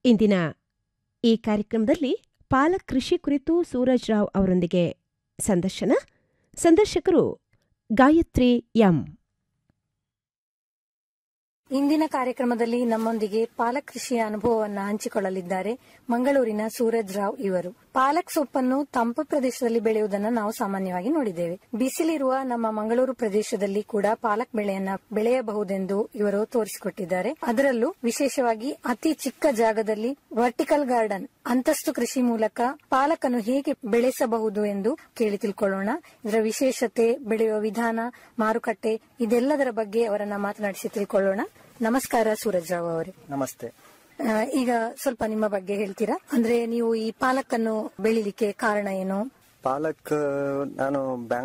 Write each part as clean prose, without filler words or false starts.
ಇಂದಿನ ಈ ಕಾರ್ಯಕ್ರಮದಲ್ಲಿ ಪಾಲಕ್ ಕೃಷಿ ಕುರಿತು ಸೂರಜ್ ರಾವ್ ಅವರೊಂದಿಗೆ ಸಂದರ್ಶಕರು ಗಾಯತ್ರಿ ಎಂ. ಇಂದಿನ ಕಾರ್ಯಕ್ರಮದಲ್ಲಿ ನಮ್ಮೊಂದಿಗೆ ಪಾಲಕ್ ಕೃಷಿಯ ಅನುಭವವನ್ನ ಹಂಚಿಕೊಳ್ಳಲಿದ್ದಾರೆ ಮಂಗಳೂರಿನ ಸೂರಜ್ ರಾವ್ ಇವರು. ಪಾಲಕ್ ಸೊಪ್ಪನ್ನು ತಂಪು ಪ್ರದೇಶದಲ್ಲಿ ಬೆಳೆಯುವುದನ್ನು ನಾವು ಸಾಮಾನ್ಯವಾಗಿ ನೋಡಿದ್ದೇವೆ. ಬಿಸಿಲಿರುವ ನಮ್ಮ ಮಂಗಳೂರು ಪ್ರದೇಶದಲ್ಲಿ ಕೂಡ ಪಾಲಕ್ ಬೆಳೆಯನ್ನ ಬೆಳೆಯಬಹುದೆಂದು ಇವರು ತೋರಿಸಿಕೊಟ್ಟಿದ್ದಾರೆ. ಅದರಲ್ಲೂ ವಿಶೇಷವಾಗಿ ಅತಿ ಚಿಕ್ಕ ಜಾಗದಲ್ಲಿ ವರ್ಟಿಕಲ್ ಗಾರ್ಡನ್ ಅಂತಸ್ತು ಕೃಷಿ ಮೂಲಕ ಪಾಲಕನ್ನು ಹೇಗೆ ಬೆಳೆಸಬಹುದು ಎಂದು ಕೇಳಿ ತಿಳ್ಕೊಳ್ಳೋಣ. ಇದರ ವಿಶೇಷತೆ, ಬೆಳೆಯುವ ವಿಧಾನ, ಮಾರುಕಟ್ಟೆ ಇದೆಲ್ಲದರ ಬಗ್ಗೆ ಅವರನ್ನ ಮಾತನಾಡಿಸಿ ತಿಳ್ಕೊಳ್ಳೋಣ. ನಮಸ್ಕಾರ ಸೂರಜ್ ರಾವ್ ಅವರೇ. ನಮಸ್ತೆ. ಈಗ ಸ್ವಲ್ಪ ನಿಮ್ಮ ಬಗ್ಗೆ ಹೇಳ್ತೀರಾ? ಅಂದ್ರೆ ನೀವು ಈ ಪಾಲಕ್ ಅನ್ನು ಬೆಳಿಲಿಕ್ಕೆ ಕಾರಣ ಏನು? ಪಾಲಕ್ ನಾನು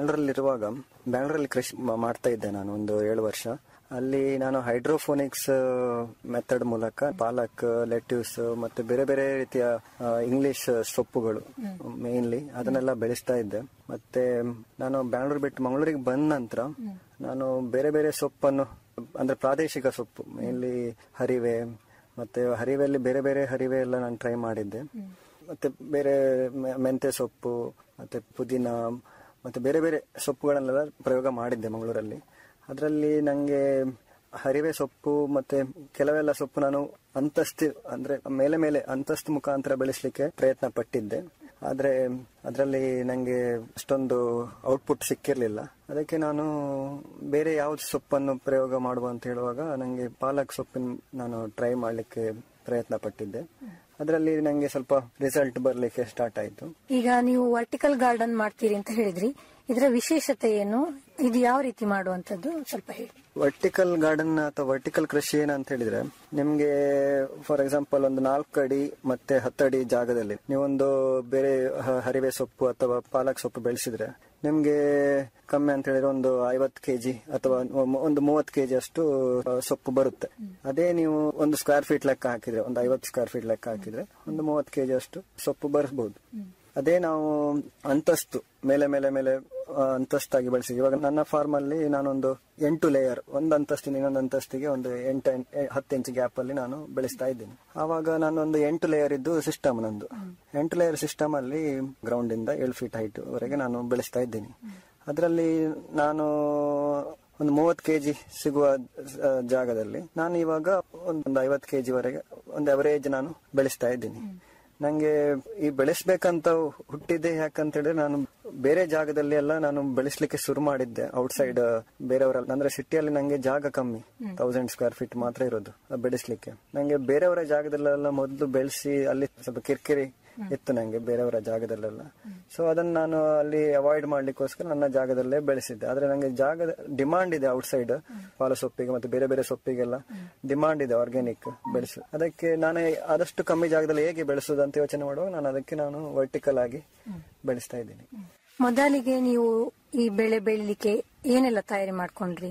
ಬ್ಯಾಂಗ್ಳೂರಲ್ಲಿ ಕೃಷಿ ಮಾಡ್ತಾ ಇದ್ದೆ. ನಾನು ಒಂದು 7 ವರ್ಷ ಅಲ್ಲಿ ನಾನು ಹೈಡ್ರೋಫೋನಿಕ್ಸ್ ಮೆಥಡ್ ಮೂಲಕ ಪಾಲಕ್, ಲೆಟ್ಯೂಸ್ ಮತ್ತೆ ಬೇರೆ ಬೇರೆ ರೀತಿಯ ಇಂಗ್ಲಿಷ್ ಸೊಪ್ಪುಗಳು ಮೇನ್ಲಿ ಅದನ್ನೆಲ್ಲ ಬೆಳೆಸ್ತಾ ಇದ್ದೆ. ಮತ್ತೆ ನಾನು ಬ್ಯಾಂಗ್ಳೂರ್ ಬಿಟ್ಟು ಮಂಗಳೂರಿಗೆ ಬಂದ ನಂತರ ನಾನು ಬೇರೆ ಬೇರೆ ಸೊಪ್ಪನ್ನು, ಅಂದ್ರೆ ಪ್ರಾದೇಶಿಕ ಸೊಪ್ಪು, ಮೇನ್ಲಿ ಹರಿವೆ, ಮತ್ತೆ ಹರಿವೆಯಲ್ಲಿ ಬೇರೆ ಬೇರೆ ಹರಿವೆ ಎಲ್ಲ ನಾನು ಟ್ರೈ ಮಾಡಿದ್ದೆ. ಮತ್ತೆ ಬೇರೆ ಮೆಂತೆ ಸೊಪ್ಪು, ಮತ್ತೆ ಪುದೀನ, ಮತ್ತೆ ಬೇರೆ ಬೇರೆ ಸೊಪ್ಪುಗಳನ್ನೆಲ್ಲ ಪ್ರಯೋಗ ಮಾಡಿದ್ದೆ ಮಂಗಳೂರಲ್ಲಿ. ಅದರಲ್ಲಿ ನಂಗೆ ಹರಿವೆ ಸೊಪ್ಪು ಮತ್ತೆ ಕೆಲವೆಲ್ಲ ಸೊಪ್ಪು ನಾನು ಅಂದ್ರೆ ಮೇಲೆ ಅಂತಸ್ತು ಮುಖಾಂತರ ಬೆಳೆಸಲಿಕ್ಕೆ ಪ್ರಯತ್ನ ಪಟ್ಟಿದ್ದೆ. ಆದ್ರೆ ಅದರಲ್ಲಿ ನಂಗೆ ಅಷ್ಟೊಂದು ಔಟ್ಪುಟ್ ಸಿಕ್ಕಿರ್ಲಿಲ್ಲ. ಅದಕ್ಕೆ ನಾನು ಬೇರೆ ಯಾವ್ದು ಸೊಪ್ಪನ್ನು ಪ್ರಯೋಗ ಮಾಡುವ ಅಂತ ಹೇಳುವಾಗ ನಂಗೆ ಪಾಲಕ್ ಸೊಪ್ಪಿನ ನಾನು ಟ್ರೈ ಮಾಡ್ಲಿಕ್ಕೆ ಪ್ರಯತ್ನ ಪಟ್ಟಿದ್ದೆ. ಅದರಲ್ಲಿ ನಂಗೆ ಸ್ವಲ್ಪ ರಿಸಲ್ಟ್ ಬರ್ಲಿಕ್ಕೆ ಸ್ಟಾರ್ಟ್ ಆಯ್ತು. ಈಗ ನೀವು ವರ್ಟಿಕಲ್ ಗಾರ್ಡನ್ ಮಾಡ್ತೀರಿ ಅಂತ ಹೇಳಿದ್ರಿ, ಇದರ ವಿಶೇಷತೆ ಏನು? ಇದು ಯಾವ ರೀತಿ ಮಾಡುವಂತದ್ದು ಸ್ವಲ್ಪ ಹೇಳಿ. ವರ್ಟಿಕಲ್ ಗಾರ್ಡನ್ ಅಥವಾ ವರ್ಟಿಕಲ್ ಕೃಷಿ ಏನಂತ ಹೇಳಿದ್ರೆ, ನಿಮ್ಗೆ ಫಾರ್ ಎಕ್ಸಾಂಪಲ್ ಒಂದು 4 ಅಡಿ ಮತ್ತೆ 10 ಅಡಿ ಜಾಗದಲ್ಲಿ ನೀವೊಂದು ಬೇರೆ ಹರಿವೆ ಸೊಪ್ಪು ಅಥವಾ ಪಾಲಕ್ ಸೊಪ್ಪು ಬೆಳೆಸಿದ್ರೆ ನಿಮ್ಗೆ ಕಮ್ಮಿ ಅಂತ ಹೇಳಿದ್ರೆ ಒಂದು 50 ಕೆಜಿ ಅಥವಾ ಒಂದು 30 ಕೆಜಿ ಅಷ್ಟು ಸೊಪ್ಪು ಬರುತ್ತೆ. ಅದೇ ನೀವು ಒಂದು ಸ್ಕ್ವೇರ್ ಫೀಟ್ ಲೆಕ್ಕ ಹಾಕಿದ್ರೆ, ಒಂದು 50 ಸ್ಕ್ವೇರ್ ಫೀಟ್ ಲೆಕ್ಕ ಹಾಕಿದ್ರೆ ಒಂದು 30 ಕೆಜಿ ಅಷ್ಟು ಸೊಪ್ಪು ಬರಬಹುದು. ಅದೇ ನಾವು ಅಂತಸ್ತು ಮೇಲೆ ಅಂತಸ್ತಾಗಿ ಬೆಳೆಸಿದ್ವಿ. ಇವಾಗ ನನ್ನ ಫಾರ್ಮ್ ಅಲ್ಲಿ ನಾನೊಂದು 8 ಲೇಯರ್, ಒಂದು ಅಂತಸ್ತಿನ ಇನ್ನೊಂದು ಅಂತಸ್ತಿಗೆ ಒಂದು 10 ಇಂಚ್ ಗ್ಯಾಪ್ ಅಲ್ಲಿ ನಾನು ಬೆಳೆಸ್ತಾ ಇದ್ದೀನಿ. ಆವಾಗ ನಾನು ಒಂದು 8 ಲೇಯರ್ ಇದ್ದು ಸಿಸ್ಟಮ್, ನಂದು 8 ಲೇಯರ್ ಸಿಸ್ಟಮ್ ಅಲ್ಲಿ ಗ್ರೌಂಡ್ ಇಂದ 7 ಫೀಟ್ ಹೈಟ್ ವರೆಗೆ ನಾನು ಬೆಳೆಸ್ತಾ ಇದ್ದೀನಿ. ಅದರಲ್ಲಿ ನಾನು ಒಂದು 30 ಕೆಜಿ ಸಿಗುವ ಜಾಗದಲ್ಲಿ ನಾನು ಇವಾಗ ಒಂದು 50 ಕೆಜಿ ವರೆಗೆ ಒಂದು ಅವರೇಜ್ ನಾನು ಬೆಳೆಸ್ತಾ ಇದ್ದೀನಿ. ನಂಗೆ ಈ ಬೆಳೆಸ್ಬೇಕಂತ ಹುಟ್ಟಿದ್ದೆ ಯಾಕಂತ ಹೇಳಿದ್ರೆ, ನಾನು ಬೇರೆ ಜಾಗದಲ್ಲಿ ಎಲ್ಲ ನಾನು ಬೆಳೆಸ್ಲಿಕ್ಕೆ ಶುರು ಮಾಡಿದ್ದೆ ಔಟ್ಸೈಡ್ ಬೇರೆಯವರೆಲ್ಲ. ಅಂದ್ರೆ ಸಿಟಿಯಲ್ಲಿ ನಂಗೆ ಜಾಗ ಕಮ್ಮಿ, 1000 ಸ್ಕ್ವೇರ್ ಫೀಟ್ ಮಾತ್ರ ಇರೋದು ಬೆಳೆಸ್ಲಿಕ್ಕೆ. ನಂಗೆ ಬೇರೆಯವರ ಜಾಗದಲ್ಲೆಲ್ಲ ಮೊದಲು ಬೆಳೆಸಿ ಅಲ್ಲಿ ಸ್ವಲ್ಪ ಕಿರಿಕಿರಿ ಇತ್ತು ನಂಗೆ ಬೇರೆಯವರ ಜಾಗದಲ್ಲೆಲ್ಲ. ಸೊ ಅದನ್ನ ನಾನು ಅಲ್ಲಿ ಅವಾಯ್ಡ್ ಮಾಡ್ಲಿಕ್ಕೋಸ್ಕರ ನನ್ನ ಜಾಗದಲ್ಲೇ ಬೆಳೆಸಿದ್ದೆ. ಆದ್ರೆ ನಂಗೆ ಜಾಗದ ಡಿಮಾಂಡ್ ಇದೆ ಔಟ್ಸೈಡ್ ಪಾಲ ಸೊಪ್ಪಿಗೆ ಮತ್ತೆ ಬೇರೆ ಬೇರೆ ಸೊಪ್ಪಿಗೆಲ್ಲ ಡಿಮಾಂಡ್ ಇದೆ ಆರ್ಗ್ಯಾನಿಕ್ ಬೆಳೆಸು. ಅದಕ್ಕೆ ನಾನು ಆದಷ್ಟು ಕಮ್ಮಿ ಜಾಗದಲ್ಲಿ ಹೇಗೆ ಬೆಳೆಸೋದು ಅಂತ ಯೋಚನೆ ಮಾಡುವಾಗ ನಾನು ವರ್ಟಿಕಲ್ ಆಗಿ ಬೆಳೆಸ್ತಾ ಇದ್ದೀನಿ. ಮೊದಲಿಗೆ ನೀವು ಈ ಬೆಳೆ ಬೆಳಿಲಿಕ್ಕೆ ಏನೆಲ್ಲ ತಯಾರಿ ಮಾಡ್ಕೊಂಡ್ರಿ?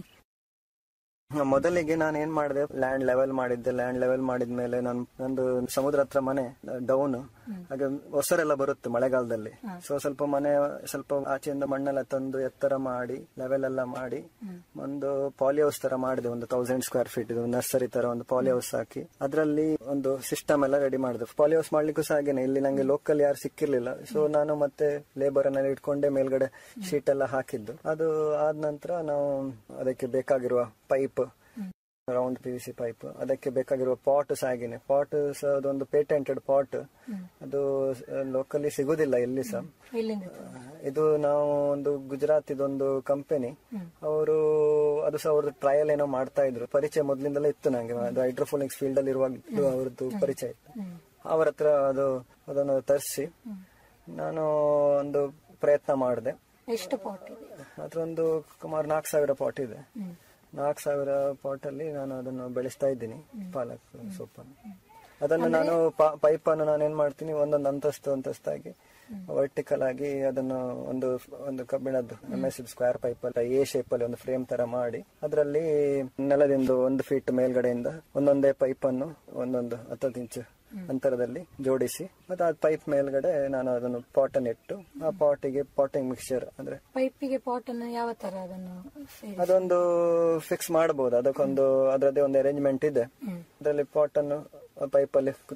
ಮೊದಲಿಗೆ ನಾನು ಏನ್ ಮಾಡಿದೆ, ಲ್ಯಾಂಡ್ ಲೆವೆಲ್ ಮಾಡಿದ್ದೆ. ಲ್ಯಾಂಡ್ ಲೆವೆಲ್ ಮಾಡಿದ್ಮೇಲೆ ನಂದು ಸಮುದ್ರ ಹತ್ರ ಮನೆ ಡೌನ್, ಹಾಗೆ ಹೊಸರೆಲ್ಲ ಬರುತ್ತೆ ಮಳೆಗಾಲದಲ್ಲಿ. ಸೊ ಸ್ವಲ್ಪ ಮನೆ ಸ್ವಲ್ಪ ಆಚೆಯಿಂದ ಮಣ್ಣೆಲ್ಲ ತಂದು ಎತ್ತರ ಮಾಡಿ ಲೆವೆಲ್ ಎಲ್ಲ ಮಾಡಿ ಒಂದು ಪಾಲಿ ಹೌಸ್ ತರ ಮಾಡಿದೆ. ಒಂದು 1000 ಸ್ಕ್ವೇರ್ ಫೀಟ್ ಇದು ನರ್ಸರಿ ತರ ಒಂದು ಪಾಲಿ ಹೌಸ್ ಹಾಕಿ ಅದರಲ್ಲಿ ಒಂದು ಸಿಸ್ಟಮ್ ಎಲ್ಲ ರೆಡಿ ಮಾಡಿದೆ. ಪಾಲಿ ಹೌಸ್ ಮಾಡ್ಲಿಕ್ಕೂ ಸಹ ಹಾಗೇನೆ, ಇಲ್ಲಿ ನಂಗೆ ಲೋಕಲ್ ಯಾರು ಸಿಕ್ಕಿರ್ಲಿಲ್ಲ. ಸೊ ನಾನು ಮತ್ತೆ ಲೇಬರ್ ಅನ್ನ ಇಟ್ಕೊಂಡೆ ಮೇಲ್ಗಡೆ ಶೀಟ್ ಎಲ್ಲ ಹಾಕಿದ್ದು. ಅದು ಆದ ನಂತರ ನಾವು ಅದಕ್ಕೆ ಬೇಕಾಗಿರುವ ಪೈಪ್, ರೌಂಡ್ PVC ಪೈಪ್, ಅದಕ್ಕೆ ಬೇಕಾಗಿರುವ ಪಾಟ್ ಸಹ ಹಾಗೇನೆ. ಪಾಟ್ ಸಹ ಅದೊಂದು ಪೇಟೆಂಟೆಡ್ ಪಾಟ್, ಅದು ಲೋಕಲಿ ಸಿಗುದಿಲ್ಲ ಎಲ್ಲಿ ಸಹ. ಇದು ನಾವು ಒಂದು ಗುಜರಾತ್ ಇದೊಂದು ಕಂಪನಿ, ಅವರು ಅದು ಸಹ ಅವ್ರದ್ದು ಟ್ರಯಲ್ ಏನೋ ಮಾಡ್ತಾ ಇದ್ರು. ಪರಿಚಯ ಮೊದ್ಲಿಂದಲೇ ಇತ್ತು ನಂಗೆ, ಅದು ಹೈಡ್ರೋಫೋನಿಕ್ಸ್ ಫೀಲ್ಡ್ ಅಲ್ಲಿ ಇರುವಾಗ ಅವ್ರದ್ದು ಪರಿಚಯ ಇತ್ತು. ಅವರ ಹತ್ರ ಅದನ್ನು ತರಿಸಿ ನಾನು ಒಂದು ಪ್ರಯತ್ನ ಮಾಡಿದೆ. ಎಷ್ಟು ಪಾಟ್ ಇದೆ? ಅದೊಂದು ಸುಮಾರು 4000 ಪಾಟ್ ಇದೆ. 4000 ಪಾಟ್ ಅಲ್ಲಿ ನಾನು ಅದನ್ನು ಬೆಳೆಸ್ತಾ ಇದ್ದೀನಿ ಪಾಲಕ್ ಸೊಪ್ಪನ್ನು. ಅದನ್ನು ನಾನು ಪೈಪ್ ಅನ್ನು ನಾನು ಏನ್ ಮಾಡ್ತೀನಿ, ಒಂದೊಂದು ಅಂತಸ್ತಾಗಿ ವರ್ಟಿಕಲ್ ಆಗಿ ಅದನ್ನು ಒಂದು ಕಬ್ಬಿಣದ್ದು MS ಸ್ಕ್ವೇರ್ ಪೈಪ್ ಅಲ್ಲ ಎ ಶೇಪ್ ಅಲ್ಲಿ ಒಂದು ಫ್ರೇಮ್ ತರ ಮಾಡಿ ಅದರಲ್ಲಿ ನೆಲದಿಂದ 1 ಫೀಟ್ ಮೇಲ್ಗಡೆಯಿಂದ ಒಂದೊಂದೇ ಪೈಪ್ ಅನ್ನು ಒಂದೊಂದು 10 ಇಂಚ್ ಅಂತರದಲ್ಲಿ ಜೋಡಿಸಿ ಮತ್ತೆ ಆ ಪೈಪ್ ಮೇಲ್ಗಡೆ ನಾನು ಅದನ್ನು ಪಾಟ್ ಅನ್ನು ಇಟ್ಟು ಆ ಪಾಟಿಗೆ ಪಾಟಿಂಗ್ ಮಿಕ್ಸ್ಚರ್, ಅಂದ್ರೆ ಪೈಪಿಗೆ ಪಾಟ್ ಅನ್ನು ಯಾವ ತರ ಅದೊಂದು ಫಿಕ್ಸ್ ಮಾಡಬಹುದು. ಅದಕ್ಕೊಂದು ಅದರದ್ದೇ ಒಂದು ಅರೇಂಜ್ಮೆಂಟ್ ಇದೆ. ಅದರಲ್ಲಿ ಪಾಟ್ ಅನ್ನು ಪೈಪ್ ಅಲ್ಲಿ